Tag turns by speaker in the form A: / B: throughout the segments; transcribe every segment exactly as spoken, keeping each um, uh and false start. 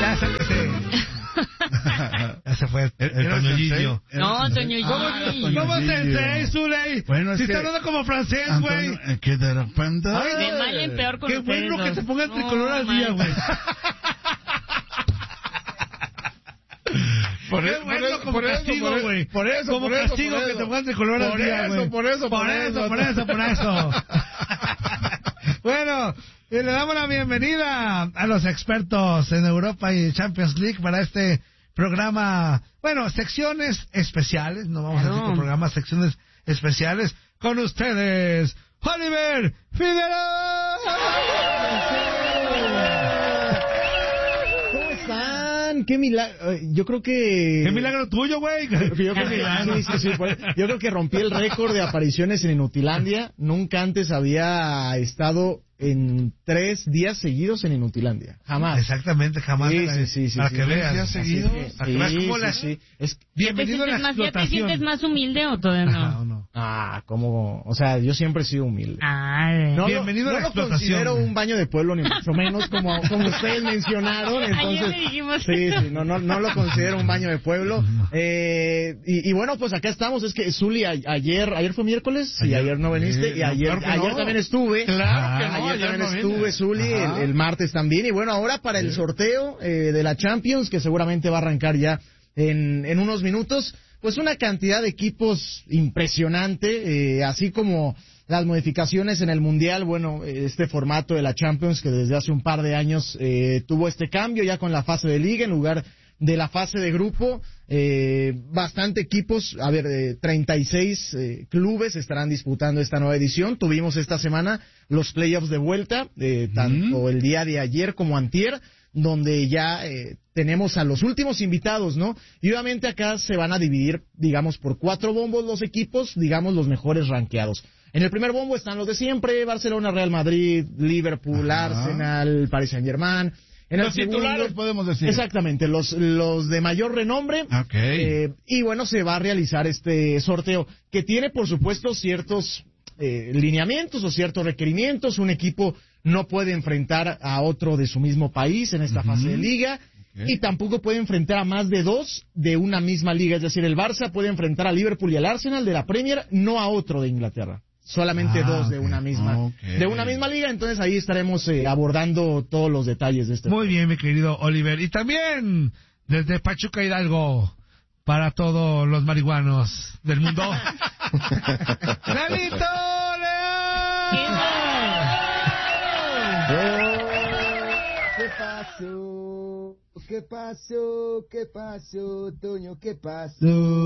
A: Ya, sáquese. Ese fue el, el Toñoillo.
B: No, Toñoillo.
A: ¿Cómo sensei, Zuley?
C: Bueno,
A: si
C: es
A: está
C: que...
A: hablando como francés, güey.
C: Que de repente...
B: Ay, de mal en peor con
A: qué
B: ustedes
A: bueno que
B: dos.
A: te ponga el tricolor
B: No,
A: al día, güey.
C: Por
A: Qué
C: eso,
A: bueno,
C: por eso,
A: como
C: por eso,
A: castigo,
C: por
A: güey.
C: eso, por eso,
A: Como
C: por eso,
A: castigo
C: por
A: que
C: eso.
A: te pongan tricolor al
C: Por
A: día,
C: eso,
A: güey.
C: por eso,
A: por
C: por
A: eso,
C: eso.
A: por eso, por eso. Bueno, y le damos la bienvenida a los expertos en Europa y Champions League para este programa. Bueno, secciones especiales, no vamos
B: Claro.
A: a decir con programas, secciones especiales. Con ustedes, Oliver Figueroa.
D: ¿Cómo están? Qué milagro. Yo creo que...
A: Qué milagro tuyo, güey.
D: Yo creo que, sí, sí, sí, por- yo creo que rompí el récord de apariciones en Inutilandia. Nunca antes había estado en tres días seguidos en Inutilandia. Jamás.
A: Exactamente, jamás.
D: Sí, sí, sí, sí,
A: para
D: sí.
A: que
D: ¿Tres
A: veas.
C: días
A: Así
C: seguidos?
A: que- Para que veas cómo
D: Sí,
A: la...
D: sí, sí. Es...
A: Bienvenido a la
B: ¿Ya te sientes más- ¿Ya te
A: explotación.
B: sientes más humilde o todavía
A: Ajá,
B: no?
A: ¿o no?
D: Ah, como... O sea, yo siempre he sido humilde.
B: Ay.
D: No,
A: Bienvenido
D: lo,
A: a la
D: no lo
A: explotación,
D: considero
A: güey.
D: un baño de pueblo, ni mucho menos como, como ustedes mencionaron. Entonces,
B: Ayer le dijimos
D: sí,
B: eso.
D: sí, no, no, no lo considero un baño de pueblo. Eh, y, y bueno, pues acá estamos. Es que Zuli, a- ayer, ayer fue miércoles y
A: Ayer.
D: ayer no viniste.
C: Sí,
D: y
C: no,
D: ayer,
C: claro que
D: ayer
C: no.
D: también estuve.
C: Claro que
D: Ah,
C: no,
D: ayer
C: ayer
D: también
C: no
D: estuve,
C: vine.
D: Zuli, el,
C: Ajá.
D: el martes también. Y bueno, ahora para el sorteo eh, de la Champions, que seguramente va a arrancar ya en, en unos minutos. Pues una cantidad de equipos impresionante, eh, así como las modificaciones en el Mundial, bueno, este formato de la Champions que desde hace un par de años eh, tuvo este cambio ya con la fase de liga en lugar de la fase de grupo, eh, bastante equipos, a ver, eh, treinta y seis eh, clubes estarán disputando esta nueva edición. Tuvimos esta semana los playoffs de vuelta, eh, tanto el día de ayer como antier, donde ya eh, tenemos a los últimos invitados, ¿no? Y obviamente acá se van a dividir, digamos, por cuatro bombos los equipos, digamos, los mejores rankeados. En el primer bombo están los de siempre, Barcelona, Real Madrid, Liverpool,
C: Ajá.
D: Arsenal, Paris Saint-Germain. En
C: Los titulares, podemos decir.
D: Exactamente, los, los de mayor renombre.
C: Ok.
D: Eh, y bueno, se va a realizar este sorteo, que tiene, por supuesto, ciertos eh, lineamientos o ciertos requerimientos. Un equipo no puede enfrentar a otro de su mismo país en esta
C: Ujú.
D: fase de liga.
C: Ok.
D: Y tampoco puede enfrentar a más de dos de una misma liga. Es decir, el Barça puede enfrentar a Liverpool y al Arsenal de la Premier, no a otro de Inglaterra. Solamente
A: Ah,
D: dos de
A: ok.
D: una misma
C: Ok.
D: de una misma liga. Entonces ahí estaremos eh, abordando todos los detalles de este.
A: Muy bien, mi querido Oliver. Y también desde Pachuca Hidalgo, para todos los marihuanos del mundo, ¡Lalito León!
E: ¿Qué pasó? ¿Qué pasó? ¿Qué pasó, Toño? ¿Qué pasó?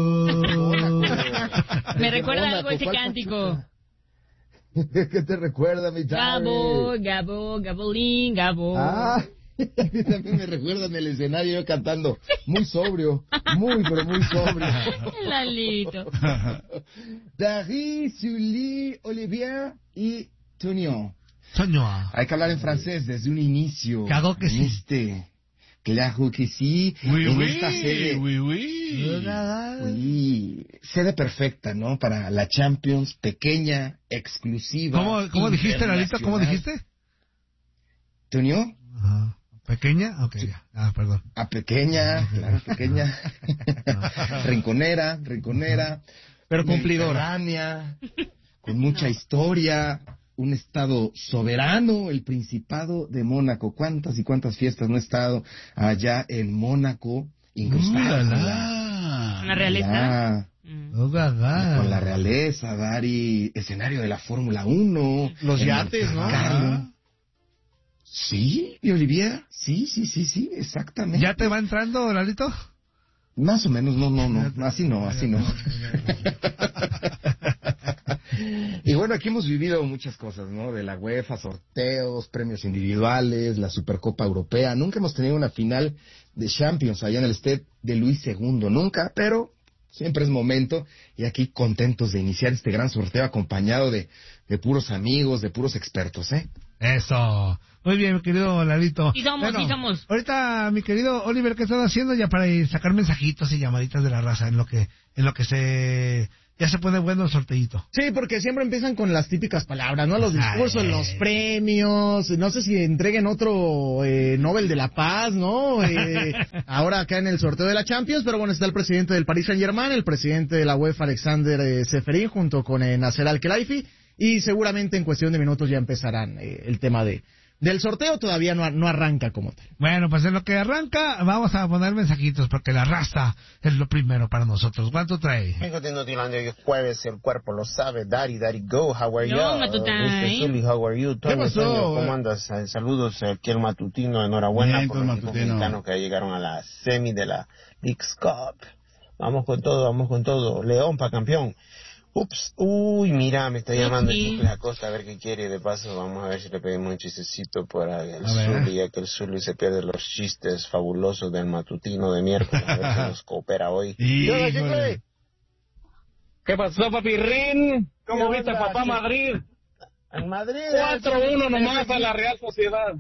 B: Me recuerda
E: Mónaco,
B: algo ese
E: ¿cuál
B: cántico.
E: Pachuca? ¿Qué te recuerda, mi chavo?
B: Gabo, Gabo, Gabolín, Gabo.
E: Ah, a mí también me recuerda en el escenario yo cantando. Muy sobrio, muy, pero muy sobrio.
B: Lalito.
E: Dari, Sully, Olivier y Toño.
A: Toño.
E: Hay que hablar en francés desde un inicio.
A: Claro que
E: en
A: sí.
E: Este, claro que sí.
C: Oui,
E: en
C: oui,
E: esta sede.
C: oui, oui.
E: Sí, sede perfecta, ¿no? Para la Champions, pequeña, exclusiva.
A: ¿Cómo, cómo dijiste, Lalito? ¿Cómo dijiste?
E: ¿Toño?
A: Ajá. ¿Pequeña? Ok, ya. Ah, perdón.
E: A pequeña, claro, pequeña. rinconera, rinconera.
D: Pero cumplidora.
E: Mediterránea, con mucha historia. Un estado soberano, el Principado de Mónaco. ¿Cuántas y cuántas fiestas no he estado allá en Mónaco? Incrustadas.
C: Uh, la,
E: en
C: la.
B: ¿La realeza?
E: allá,
B: Mm.
A: Oh, gaga.
E: Con la realeza, Dari, escenario de la Fórmula uno.
D: Los
E: en
D: yates, ¿no?
E: Monte Carlo. Sí, y Olivia, sí, sí, sí, sí, exactamente.
A: ¿Ya te va entrando, Lalito?
E: Más o menos, no, no, no, así no, así no. Y bueno, aquí hemos vivido muchas cosas, ¿no? De la UEFA, sorteos, premios individuales, la Supercopa Europea. Nunca hemos tenido una final de Champions allá en el Stade de Luis segundo, nunca, pero siempre es momento. Y aquí contentos de iniciar este gran sorteo acompañado de, de puros amigos, de puros expertos, ¿eh?
A: Eso. Muy bien, mi querido Lalito.
B: Sí somos, sí somos.
A: Ahorita, mi querido Oliver, ¿qué estás haciendo ya para ir sacar mensajitos y llamaditas de la raza en lo que en lo que se ya se pone bueno el sorteíto.
D: Sí, porque siempre empiezan con las típicas palabras, ¿no? Los discursos,
A: Ay.
D: los premios, no sé si entreguen otro eh, Nobel de la Paz, ¿no? Eh, ahora acá en el sorteo de la Champions, pero bueno, está el presidente del Paris Saint-Germain, el presidente de la UEFA, Alexander eh, Seferin, junto con eh, Nasser Al-Khelaifi, y seguramente en cuestión de minutos ya empezarán eh, el tema de del sorteo. Todavía no, no arranca como tal.
A: Bueno, pues en lo que arranca, vamos a poner mensajitos, porque la raza es lo primero para nosotros. ¿Cuánto trae?
F: Amigo de Notilandia, hoy es jueves, el cuerpo lo sabe. Daddy, Daddy, go, how are you?
B: No, Matutay.
F: mister Zully, how are you? Toño,
C: pasó?
F: Toño, ¿cómo andas? Eh, Saludos aquí al matutino, enhorabuena
C: Bien,
F: por los
C: pues,
F: equipos
C: matutino.
F: mexicanos que llegaron a la semi de la Leagues Cup. Vamos con todo, vamos con todo. León para campeón. Ups, uy, mira, me está llamando
B: Sí.
F: Chicles Acosta a ver qué quiere. De paso, vamos a ver si le pedimos un chistecito para el
A: A ver.
F: Zully, ya que el Zully se pierde los chistes fabulosos del matutino de miércoles. A ver si nos coopera hoy.
C: Híjole.
F: Chicle?
G: ¿Qué pasó, papirrín? ¿Cómo
F: ¿Qué
G: viste a
F: onda?
G: papá Madrid?
F: En Madrid.
G: cuatro uno nomás a la Real Sociedad.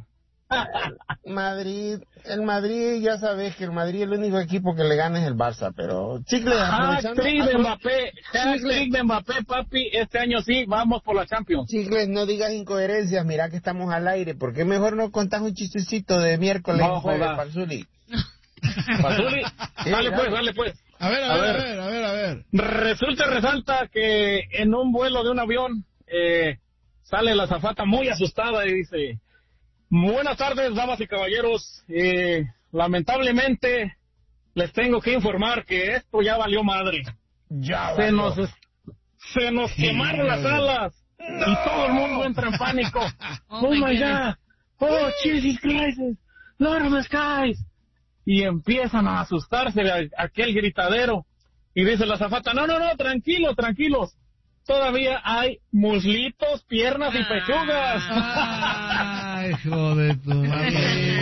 F: Madrid, el Madrid, ya sabes que el Madrid el único equipo que le gana es el Barça, pero Chicle, aprovechando,
G: Hat-trick de
F: apro-
G: Mbappé, hat-trick de Mbappé, papi, este año sí, vamos por la Champions.
F: Chicle, no digas incoherencias, mira que estamos al aire, ¿por qué mejor no contás un chistecito de miércoles
G: No,
F: y jueves
G: joda.
F: para el Zuli?
G: Pazuli, dale pues, dale pues.
C: A ver, a
G: A
C: ver, a
G: ver.
C: ver, a ver, a ver.
G: Resulta y resalta que en un vuelo de un avión eh, sale la azafata muy asustada y dice: buenas tardes, damas y caballeros. Eh, lamentablemente les tengo que informar que esto ya valió madre.
F: Ya,
G: Se nos, se nos quemaron las alas y todo el mundo entra en pánico.
B: Oh,
G: Oh
B: my
G: my
B: goodness.
G: God, oh Jesus Christ, Lord of the Skies. Y empiezan a asustarse a- aquel gritadero. Y dice la azafata: no, no, no, tranquilos, tranquilos. Todavía hay muslitos, piernas y pechugas.
A: Ay, hijo de tu madre.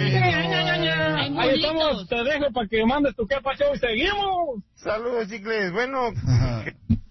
B: Hay
G: Ahí estamos,
B: muslitos.
G: te dejo para que mandes tu quepa show y seguimos.
F: Saludos, Chicles, bueno,
C: Ajá.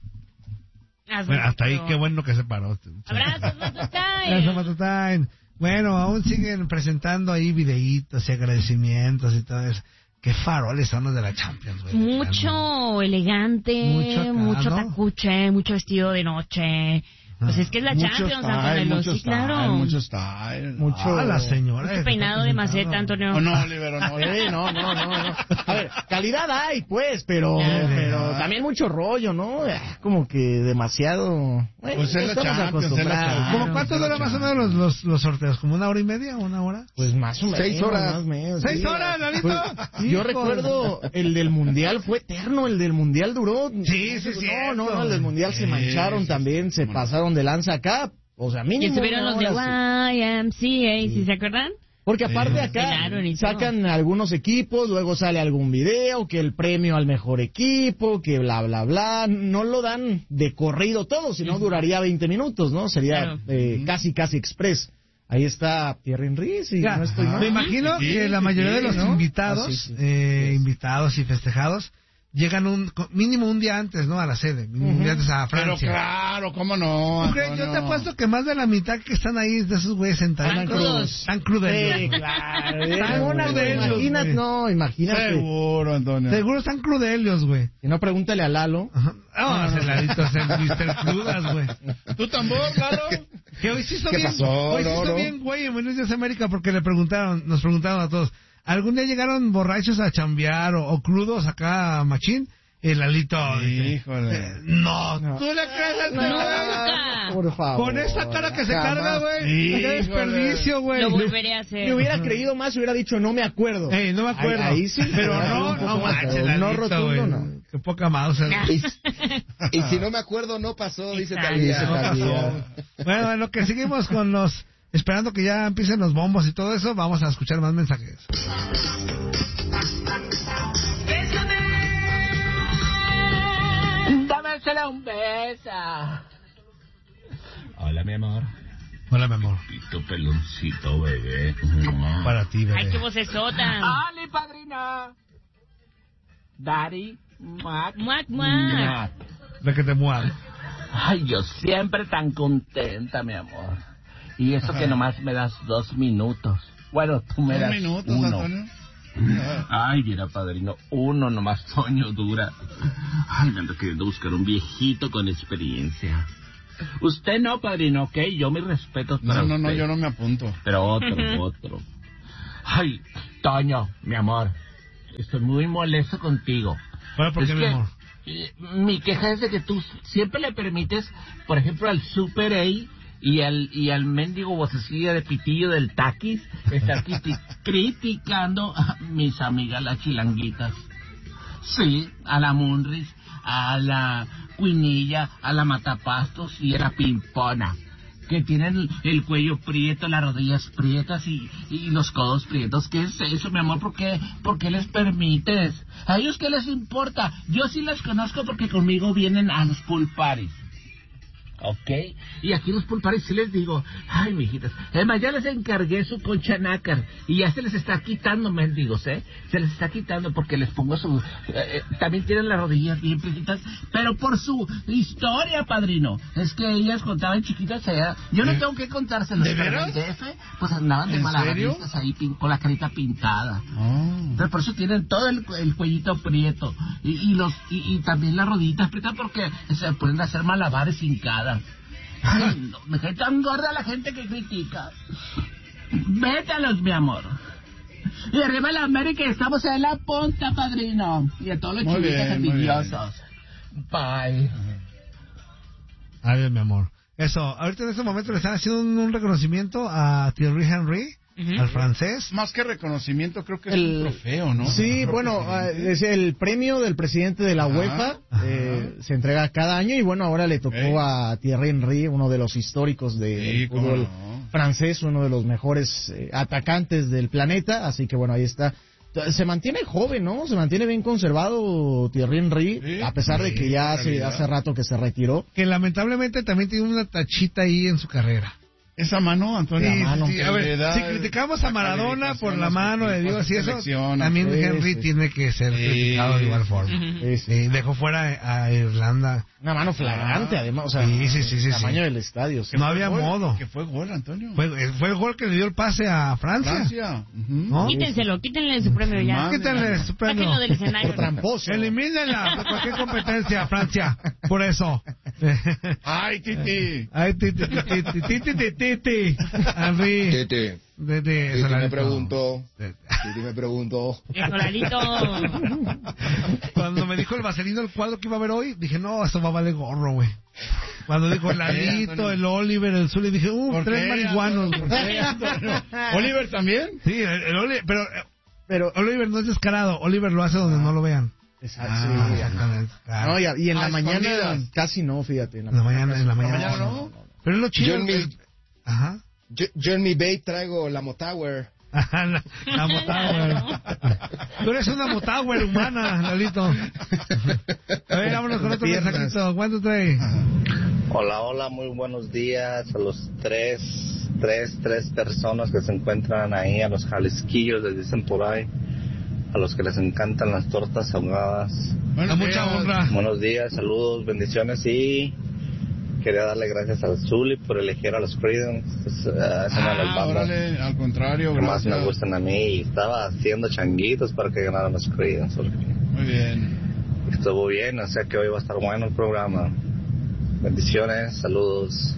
A: Bueno, hasta ahí, qué bueno que se paró.
B: Abrazos, Matutay.
A: Eso, Matutine. Bueno, aún siguen presentando ahí videitos y agradecimientos y todo eso. Qué faroles son los de la Champions, güey.
B: Mucho elegante,
A: Mucho
B: mucho,
A: acá, ¿no?
B: tacuche, mucho vestido de noche. Pues es que es la
C: Mucho
B: Champions,
C: style,
B: Antonio.
C: mucho
B: Sí,
C: style,
B: claro.
C: mucho style.
D: Mucho-
A: Ah, la señora.
B: Mucho peinado de maceta, Antonio.
C: Oh, no, Oliver, no.
D: Sí, no, no, no, no. A ver, calidad hay, pues, pero,
B: Claro.
D: pero también mucho rollo, ¿no? Ah, Como que demasiado. Bueno,
C: Pues es la
D: estamos
C: Champions, es la
D: acostumbrados.
C: Champions.
A: ¿Cómo cuánto
C: Claro,
A: dura más o
C: claro.
A: menos los, los, los sorteos? ¿Como una hora y media o una hora?
D: Pues más o menos.
E: Seis horas.
D: más o menos,
A: ¿Seis
D: sí.
A: horas, Lalito?
D: Pues, yo
A: Hijo
D: recuerdo el del Mundial, fue eterno, el del Mundial duró.
A: Sí, sí,
D: No,
A: cierto.
D: no, no, el del Mundial se
C: Sí,
D: mancharon
C: sí,
D: también, se
C: cómo no.
D: pasaron de lanza acá. O sea,
B: Y
D: mínimo.
B: estuvieron
D: una
B: los de
D: hora, sí.
B: Y M C A, ¿sí se acuerdan?
D: Porque aparte
C: Sí.
D: acá
B: Bailaron y todo.
D: sacan algunos equipos, luego sale algún video, que el premio al mejor equipo, que bla, bla, bla. No lo dan de corrido todo, si no duraría veinte minutos, ¿no? Sería
B: Claro.
D: eh, casi, casi express. Ahí está Thierry Henry, si
A: Ya,
D: no estoy mal.
A: me imagino
C: Sí,
A: que la
C: sí,
A: mayoría
C: sí,
A: de los
C: ¿no?
A: invitados,
D: Ah, sí, sí.
A: eh,
D: Yes.
A: invitados y festejados, llegan un mínimo un día antes, ¿no? A la sede, mínimo un día antes a
C: Pero
A: Francia.
C: claro, ¿cómo no?
A: ¿Tú crees? Yo te
C: Antonio?
A: apuesto que más de la mitad que están ahí de esos güeyes sentados.
B: Están crudos.
A: Están crudos.
D: Sí, claro.
A: Están
D: Una, güey,
A: crudelios,
D: imagínate,
A: güey.
D: no, imagínate.
C: Seguro, Antonio.
A: Seguro están crudelios, güey.
D: Si no, pregúntale a Lalo.
A: Ajá. Ah, ese ladito es el mister Crudas, güey.
C: ¿Tú tambor, claro?
A: Que hoy sí hizo
E: ¿Qué
A: bien,
E: pasó?
A: hoy sí
E: No,
A: hizo
E: no.
A: bien, güey, en Buenos Días América, porque le preguntaron, nos preguntaron a todos, ¿algún día llegaron borrachos a chambear o, o crudos acá a Machín? El Lalito dice,
C: Híjole.
A: eh, no,
D: No.
A: ¿tú le crees al
B: Nunca.
D: Por favor.
A: Con esa cara que se
D: Jamás.
A: carga, güey.
C: Híjole.
A: Qué desperdicio, güey.
B: Lo volveré a hacer.
D: Si hubiera creído más, hubiera dicho, no me acuerdo.
A: Ey, no me acuerdo.
D: Ahí, ahí sí.
A: Pero
D: hubiera sido
A: no,
D: un poco
A: no
D: más,
A: manches,
D: pero
A: Lalito,
D: no rotundo,
A: güey.
D: no.
A: Qué poca mouse.
E: Y, y si no me acuerdo, no pasó, dice
B: Exacto.
E: Talía.
A: No pasó. Bueno, en lo que seguimos con los... Esperando que ya empiecen los bombos y todo eso, vamos a escuchar más mensajes.
H: Dámesela un beso.
I: Hola, mi amor.
A: Hola, mi amor.
I: Pito peloncito, bebé.
A: Para ti, bebé.
B: Ay, qué vocesota.
H: ¡Ali, padrina! Daddy, Mac.
B: Muac, muac.
A: De que te muevas.
H: Ay, yo siempre tan contenta, mi amor. Y eso que nomás me das dos minutos. Bueno, tú me
C: Dos
H: das
C: minutos,
H: uno.
C: Antonio.
H: Ay, mira, padrino, uno nomás, Toño, dura. Ay, me ando queriendo buscar un viejito con experiencia. Usted no, padrino, ¿ok? Yo mis respetos para
C: No, no,
H: usted.
C: no, yo no me apunto.
H: Pero otro, otro. Ay, Toño, mi amor, estoy muy molesto contigo.
A: Bueno, ¿por qué,
H: Es
A: mi
H: que,
A: amor?
H: eh, mi queja es de que tú siempre le permites, por ejemplo, al Super A y al y al mendigo vocecilla de pitillo del taquis estar criti- criticando a mis amigas las chilanguitas. Sí, a la Munris, a la Cuinilla, a la Matapastos y a la Pimpona, que tienen el cuello prieto, las rodillas prietas y, y los codos prietos. ¿Qué es eso, mi amor? ¿Por qué, ¿Por qué les permites? ¿A ellos qué les importa? Yo sí las conozco porque conmigo vienen a los pool parties. ¿Ok? Y aquí los pool parties sí les digo, ay, mijitas, además ya les encargué su concha nácar y ya se les está quitando, mendigos, ¿eh? Se les está quitando porque les pongo su... Eh, también tienen las rodillas bien pretitas, pero por su historia, padrino. Es que ellas contaban chiquitas allá. Yo no tengo que contárselos.
C: ¿De
H: pero
C: veras?
H: en el D F, pues andaban de
C: ¿En
H: malabaristas ahí pin- con la carita pintada.
C: Oh.
H: Entonces por eso tienen todo el, el cuellito prieto y, y los y, y también las rodillitas prietas porque se pueden hacer malabares sin cada. Ay, no, me cae tan gorda la gente que critica. Vétalos, mi amor. Y arriba la América, estamos en la punta, padrino. Y a todos los
C: Muy
H: chiquitos
C: bien, muy
H: envidiosos. Bye.
A: Ay, bien, mi amor. Eso, ahorita en este momento le están haciendo un, un reconocimiento a Thierry Henry,
B: Ujú.
A: al francés.
C: Más que reconocimiento, creo que es
D: El-
C: un trofeo, ¿no?
D: Sí,
C: Creo
D: bueno,
C: que sí.
D: eh, es el premio del presidente de la
C: Ajá,
D: UEFA,
A: ajá.
D: eh, se entrega cada año y bueno, ahora le tocó
C: Ey.
D: a Thierry Henry, uno de los históricos de,
C: Sí,
D: del
C: cómo
D: fútbol
C: no.
D: francés, uno de los mejores eh, atacantes del planeta, así que bueno, ahí está. Se mantiene joven, ¿no? Se mantiene bien conservado Thierry Henry,
C: Sí,
D: a pesar de
C: sí,
D: que ya
C: en
D: hace,
C: realidad.
D: hace rato que se retiró.
A: Que lamentablemente también tiene una tachita ahí en su carrera.
C: Esa mano, Antonio.
A: Sí,
C: la mano
A: sí,
C: que
A: a ver,
C: le da
A: si criticamos a
C: la
A: Maradona por la
C: calificación
A: mano de
C: a su
A: Dios y eso,
C: selección,
A: también
D: sí,
A: Henry
D: sí.
A: tiene que ser
C: Sí.
A: criticado de igual forma.
B: Ujú.
D: Sí, sí.
A: Y dejó fuera a Irlanda.
D: Una mano flagrante,
C: Ah,
D: además, o sea,
A: sí, sí, sí, sí,
D: el tamaño
A: sí.
D: del estadio. sí.
A: No
C: fue
A: había
C: gol,
A: modo.
C: Que fue gol, Antonio.
A: Fue, fue el gol que le dio el pase a Francia.
C: Francia. Ujú.
A: ¿No?
B: Quítenselo, quítenle su premio ya.
C: Madre.
A: Quítenle su premio.
B: Sáquenlo del escenario.
D: Por tramposo.
A: Elimínenla de cualquier competencia, Francia. Por eso.
C: Ay, Titi.
A: Ay, titi, titi, titi, titi, titi. Henry.
E: Tete,
A: De, de,
E: Tete me
A: Solalito.
E: preguntó,
A: De-
E: Tete me preguntó.
B: El Solalito.
A: Cuando me dijo el vaselino el cuadro que iba a ver hoy, dije, no, esto va a valer gorro, güey. Cuando dijo el Lalito,
C: Antonio?
A: el Oliver, el Zuli, dije, uh,
C: ¿Por
A: tres
C: qué,
A: marihuanos.
C: Antonio?
A: güey.
C: ¿Por qué, Antonio? ¿Oliver también?
A: Sí, el, el Oliver, pero eh,
D: Pero,
A: Oliver no es descarado, Oliver lo hace donde no lo vean.
D: Exacto,
A: Ah,
D: sí.
A: exactamente. claro.
D: No, y, a- y en
C: Ah,
D: la mañana
C: escondidas.
D: casi no, fíjate. En
A: En la mañana, en la
C: ¿La
A: mañana.
C: mañana no?
A: Pero es lo chido.
E: Yo en mi-
A: el- Ajá.
E: Yo, yo en mi Bay traigo la Motower.
A: Ajá, la, la Motower. Tú eres una Motower humana, Lalito. A ver, vámonos con otro
D: Piernas.
A: mensajito. ¿Cuánto trae?
J: Hola, hola, muy buenos días a los tres, tres, tres personas que se encuentran ahí, a los jalisquillos, les dicen por ahí, a los que les encantan las tortas ahogadas.
A: A mucha honra.
J: Buenos días, saludos, bendiciones y quería darle gracias al Zuli por elegir a los Creedence. Es, uh, es una de las
C: Ah,
J: bandas
C: órale, al contrario,
J: que más
C: gracias.
J: me gustan a mí y estaba haciendo changuitos para que ganaran los Creedence. porque
C: Muy bien.
J: Estuvo bien, o sea que hoy va a estar bueno el programa. Bendiciones, saludos.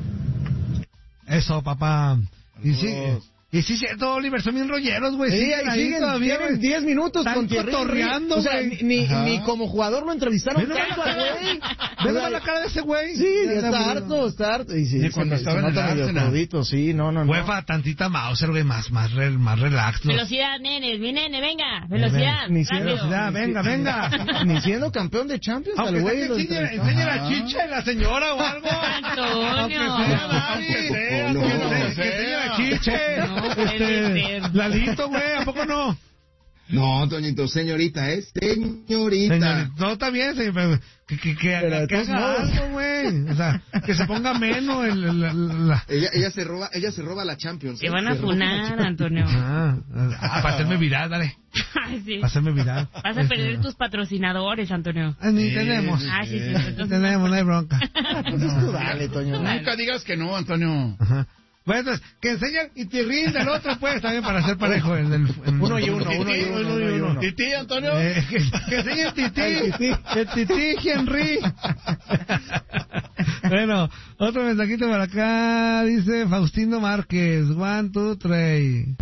A: Eso, papá. Y sí,
C: Saludos.
A: y sí, cierto, Oliver, son bien rolleros, güey.
D: Sí,
A: siguen
D: ahí siguen,
A: todavía,
D: tienen
A: güey.
D: diez minutos
A: Están
D: con Thierry Henry.
A: cotorreando,
D: O sea,
A: güey.
D: ni, ni,
C: Ajá.
D: ni como jugador lo entrevistaron
A: Ve nomás
D: tanto
A: la
D: al
A: cara-
D: güey.
A: Ve
D: O sea,
A: nomás la cara de ese güey.
D: Sí,
A: Ya
D: está
A: aburrido.
D: harto, está harto. Y sí,
C: De
D: se
C: cuando
D: me-
C: estaba
D: se
C: en el
D: nota medio
C: Arsenal.
D: crudito, sí, no, no, no.
A: UEFA, tantita Mauser, güey, más, más, re- más relax. ¿no?
B: Velocidad, nenes, mi nene, venga. Velocidad,
D: Ni
B: rápido.
A: Velocidad, venga, venga.
D: Ni siendo campeón de Champions,
A: Aunque
D: al
A: sea
D: güey
A: que
D: lo
A: enseñe,
D: entrevistaron.
A: enseñe la
C: Ajá.
A: chicha de la señora o algo.
B: Antonio.
A: Aunque sea, Dari.
C: Aunque sea,
E: no,
A: Que
C: como
A: enseñe- que
C: sea.
A: enseñe la chiche.
B: No puede ser.
A: Lalito, güey, ¿a poco no?
E: No, Toñito, señorita, es señorita.
A: Señorita, no, está bien, señor, pero que, que, que,
D: Pero de
A: que
D: todos
A: haga
D: modos.
A: algo, güey. O sea, que se ponga menos el, el- el- la...
E: Ella, ella se roba, ella se roba la Champions.
B: Te
E: ¿eh?
B: van a
E: Se roba la
B: funar,
E: Champions.
B: Antonio.
A: Ah, ah, para hacerme viral, dale.
B: Ay, sí.
A: Para hacerme viral.
B: Vas a perder tus patrocinadores, Antonio.
A: Ah, ni
C: Sí,
A: tenemos.
C: sí,
B: Ah, sí, sí.
C: sí.
A: Ni
B: Entonces,
A: tenemos, no hay bronca.
D: Pues es tú dale, Toño.
C: Nunca digas que no, Antonio.
A: Ajá. Bueno, entonces, que enseñen y tirrín del otro, pues, también para hacer parejo. En el, en
D: Uno y uno, uno y uno, uno y uno.
C: ¿Tití, Antonio?
A: Eh, que, que enseñe el tití. El tití, el tití, Henry. Bueno, otro mensajito por acá. Dice Faustino Márquez. One, two, three.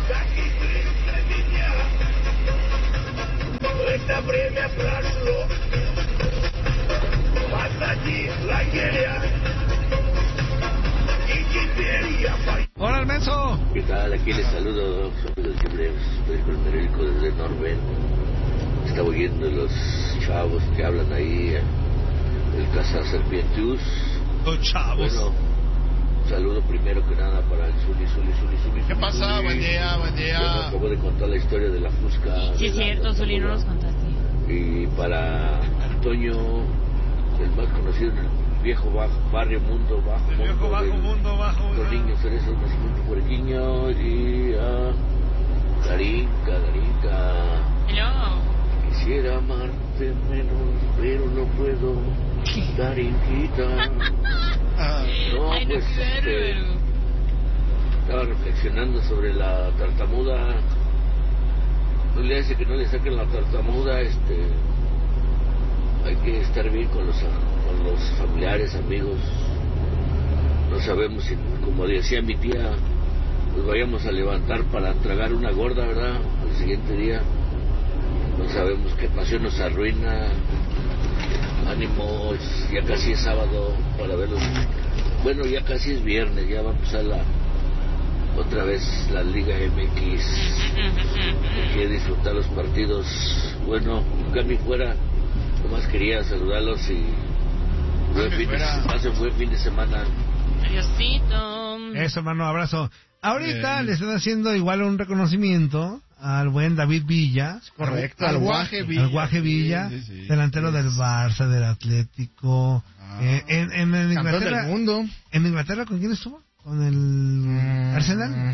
A: Hola, Almenso.
K: ¿Qué tal? Aquí les saludo. Saludos siempre. Soy Federico desde Norben. Estaba oyendo los chavos que hablan ahí. El Casa Serpientius.
A: Los chavos.
K: Bueno, saludo primero que nada para el Zuli, Zuli, Zuli, Zuli.
C: ¿Qué pasa?
K: Zuli.
C: Buen día, buen día.
K: Bueno, acabo de contar la historia de la Fusca.
B: Sí, es cierto, Zuli, no nos contaste.
K: Y para Toño, el más conocido en el viejo bajo, barrio mundo bajo.
A: El
K: mundo
A: viejo bajo
K: del,
A: mundo bajo.
K: Los niños cerezos, nacimiento puerquiño y a Darinka, Darinka.
B: Hello.
K: Quisiera amarte menos, pero no puedo. Darinquita. No,
B: Ay, no,
K: pues,
B: qué
K: este, estaba reflexionando sobre la tartamuda. No le hace que no le saquen la tartamuda, este, hay que estar bien con los, con los familiares, amigos. No sabemos si, como decía mi tía, nos vayamos a levantar para tragar una gorda, ¿verdad? Al siguiente día. No sabemos qué pasión nos arruina. Ánimo, ya casi es sábado para verlos. Bueno, ya casi es viernes, ya va a empezar la otra vez la Liga M X. Hay que disfrutar los partidos. Bueno, nunca me fuera, nomás quería saludarlos y buen fin de, hace buen fin de semana.
B: Adiosito.
A: Eso, hermano, abrazo. Ahorita le están haciendo igual un reconocimiento al buen David Villa.
C: Correcto, al Guaje Villa.
A: Al Guaje Villa, sí, sí, sí. Delantero sí. del Barça, del Atlético. Ah, eh, en, en, en Inglaterra.
D: Del mundo.
A: ¿En Inglaterra con quién estuvo? ¿Con el mm, Arsenal?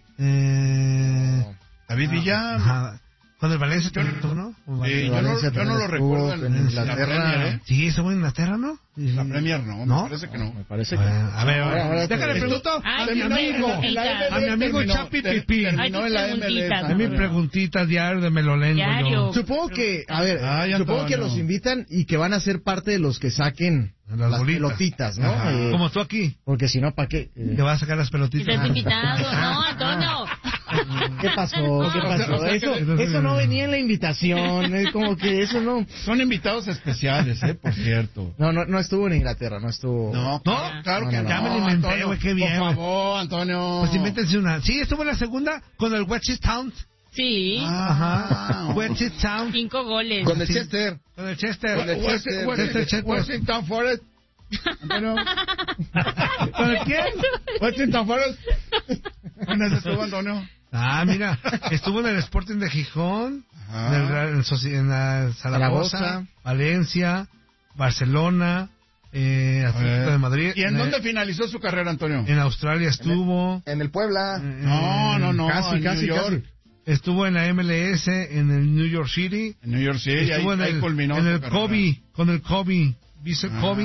C: Eh, David Villa.
A: Ajá. ¿Con el Valencia también, no?
C: Sí, yo, no yo no lo recuerdo en, en Inglaterra.
A: ¿eh? Sí, estuvo en Inglaterra, ¿no?
C: La Premier no,
A: ¿no?
C: me parece que no.
D: Me parece que
A: bueno, a ver,
D: ahora, ahora
A: déjale pregunto
B: Ay,
A: a mi amigo, a mi amigo Chapi Pipí.
C: Terminó en la M L S.
A: Es mi preguntita diario de Melolengo.
B: Diario.
D: Supongo que, a ver,
C: Ay,
D: supongo que los invitan y que van a ser parte de los que saquen
A: las,
D: las pelotitas, ¿no?
A: Eh, Como tú aquí.
D: Porque si no, ¿para qué?
A: Eh, te vas a sacar las pelotitas.
B: Estás invitado, no, Antonio.
D: ¿Qué pasó? ¿Qué pasó? O sea, eso, eso no venía en la invitación, es como que eso no...
C: Son invitados especiales, ¿eh? Por cierto.
D: No, no, no estuvo en Inglaterra, no estuvo...
C: No, no claro que no.
A: Ya me lo inventé, güey, qué bien.
C: Por favor, Antonio.
A: Pues invéntense una. Sí, estuvo en la segunda con el Wetched Town.
B: Sí.
A: Ajá. Wetched Town.
B: Cinco goles.
E: Con el Chester.
A: Con el Chester.
E: Con el Chester.
A: Chester.
C: Washington Forest. Antonio.
A: ¿Con el quién?
C: Washington Forest. ¿Dónde estuvo, Antonio?
A: Ah, mira, estuvo en el Sporting de Gijón, en, el, en, en, en la Zaragoza, Zaragoza, Valencia, Barcelona, eh, Atlético de Madrid.
C: ¿Y en, en dónde
A: el,
C: finalizó su carrera, Antonio?
A: En Australia estuvo.
E: En el, en el Puebla.
A: En,
C: no, no, no.
A: Casi,
C: en
A: casi,
C: New York.
A: casi. Estuvo en la M L S, en el New York City.
C: En New York City,
A: estuvo
C: ahí,
A: en el,
C: ahí culminó
A: en el Kobe, con el Kobe, Visa ah, Kobe,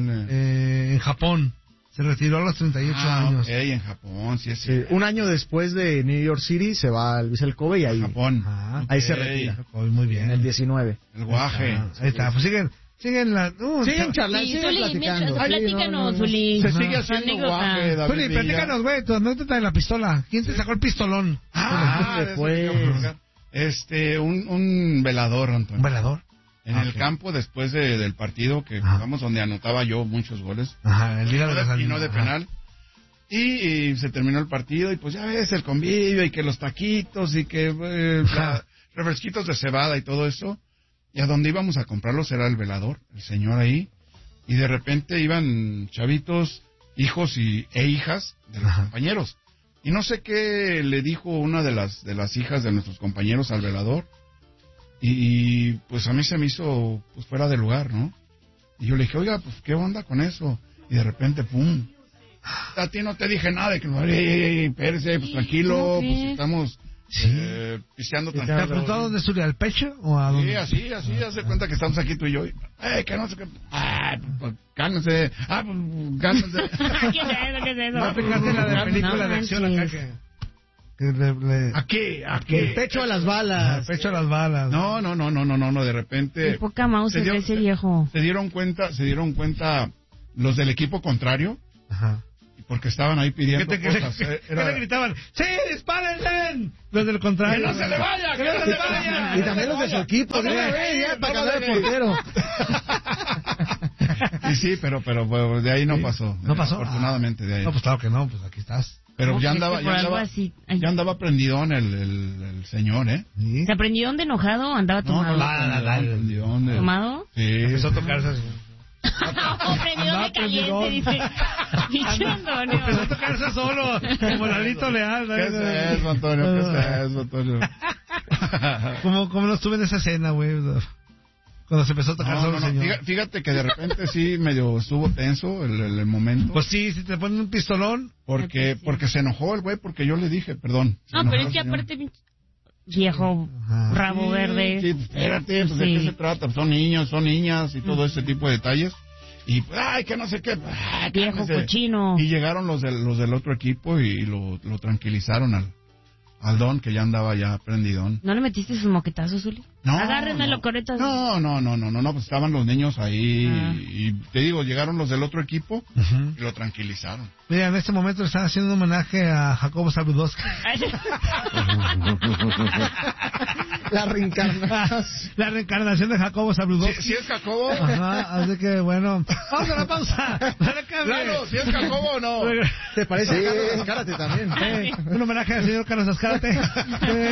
A: eh, en Japón. Se retiró a los treinta y ocho
C: ah,
A: años.
C: Ok, en Japón, sí es
D: sí, un año después de New York City se va al Vissel Kobe y ahí,
C: Japón.
A: Ah,
D: ahí
C: okay.
D: se retira.
A: Muy bien.
D: En el diecinueve.
C: El Guaje.
A: Ahí está, ahí está. Pues siguen, siguen la... Uh,
D: siguen charlando, sí, siguen platicando.
B: Ay, platícanos, Zuli.
C: Se sigue haciendo Guaje, David
A: Zuli, platícanos, güey, tu anécdota de la pistola. ¿Quién te sacó el pistolón?
C: Ah,
D: después.
C: Este, un, un velador, Antonio.
A: ¿Un velador?
C: En okay. el campo, después de, del partido que
A: Ajá.
C: jugamos, donde anotaba yo muchos goles.
A: Ajá, el día de
C: la Y no de penal. Y, y se terminó el partido, y pues ya ves, el convivio, y que los taquitos, y que eh, la, refresquitos de cebada y todo eso. Y a donde íbamos a comprarlos era el velador, el señor ahí. Y de repente iban chavitos, hijos y, e hijas de los Ajá. compañeros. Y no sé qué le dijo una de las, de las hijas de nuestros compañeros al velador. Y, y pues a mí se me hizo pues fuera de lugar, ¿no? Y yo le dije, oiga, pues qué onda con eso. Y de repente, pum. A ti no te dije nada de que no, ey, ey, ey, espérese, pues tranquilo, pues estamos
A: Sí.
C: Eh, pisteando
A: ¿Te
C: tranquilo.
A: apuntó a dónde estudia? ¿Al pecho o a dónde?
C: Sí, así, así, hace cuenta que estamos aquí tú y yo. Y, ¡eh, que no sé qué! ¡Ah, pues, cálmense! ¡Ah, pues, cálmense!
B: ¿Qué es eso? ¿Qué es eso?
A: No aplicaste la de
B: No,
A: película
B: no
A: de acción acá
B: manches.
A: que... que le, le-
C: Aquí, aquí.
D: El pecho a las balas.
A: Al pecho a las balas.
C: No, no, no, no, no, no, no, de repente...
B: Qué poca mouse
C: se
B: es
C: dio-
B: ese viejo.
C: Se dieron cuenta, se dieron cuenta los del equipo contrario,
A: Ajá.
C: porque estaban ahí pidiendo
A: ¿Qué, te, qué,
C: cosas.
A: le,
C: eh,
A: qué
C: era-
A: le gritaban? ¡Sí, dispárenle! Los del contrario.
C: ¡Que no se le vaya! ¡Que no se le vaya!
D: Y también los de su equipo.
C: No,
D: de
C: no,
D: una
C: no,
D: vez, ya,
C: no,
D: para
C: no,
D: cambiar
C: no,
D: el
C: no.
D: portero.
C: Y sí, pero, pero, pero de ahí no
A: ¿Sí?
C: pasó.
A: ¿No pasó?
C: Afortunadamente, de ahí.
A: No, pues claro que no, pues aquí estás.
C: Pero
B: No,
C: ya
B: es
C: andaba,
B: que
C: ya
B: por algo
C: andaba,
B: así- ay.
C: ya andaba prendidón el, el, el señor, ¿eh?
A: ¿Sí?
B: ¿Se aprendió de enojado o andaba
C: No,
B: tomado?
C: no, prendidón, prendidón de-
B: ¿Tomado?
C: Sí.
A: Empezó a tocarse así.
B: Oh, prendido de caliente, dice. Dicho Antonio.
A: Empezó a tocarse solo, como Lalito Leal. ¿no?
C: ¿Qué es eso, Antonio? ¿Qué es eso, Antonio?
A: Como, como no estuve en esa escena, güey. Cuando se empezó a tocar
C: No,
A: solo
C: no,
A: el
C: no,
A: señor.
C: fíjate, fíjate que de repente sí medio estuvo tenso el, el, el momento.
A: Pues sí, si te ponen un pistolón.
C: Porque, porque se enojó el güey, porque yo le dije, perdón. se
B: No,
C: enojó
B: pero
C: el
B: es que
C: señor.
B: aparte, viejo
A: Ajá.
B: rabo
C: Sí,
B: verde.
C: Sí, pues, espérate, pues, ¿de
B: Sí.
C: qué se trata? Son niños, son niñas y todo ese tipo de detalles. Y, pues, ay, que no sé qué. Ay,
B: Viejo
C: cálmese.
B: cochino.
C: Y llegaron los del, los del otro equipo y lo, lo tranquilizaron al, al don, que ya andaba ya prendidón.
B: ¿No le metiste sus moquetazos, Zuli?
C: No,
B: Agárrenmelo,
C: no.
B: coretas.
C: No, no, no, no, no, no, pues estaban los niños ahí
B: Ah.
C: y, y te digo, llegaron los del otro equipo
A: Ujú.
C: y lo tranquilizaron.
A: Mira, en este momento le están haciendo un homenaje a Jacobo Zabludowski.
D: La reencarnación.
A: La reencarnación de Jacobo Zabludowski.
C: ¿Si es Jacobo?
A: Ajá, así que bueno. Vamos a la pausa. Dale, cable.
C: Claro, ¿si es Jacobo o no?
D: ¿Te parece a Carlos Azcárate también?
A: Eh, un homenaje al señor Carlos Azcárate. Eh,